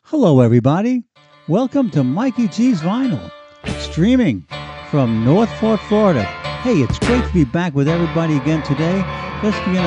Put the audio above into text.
Hello, everybody. Welcome to Mikey G's Vinyl, streaming from North Fort, Florida. Hey, it's great to be back with everybody again today. Let's begin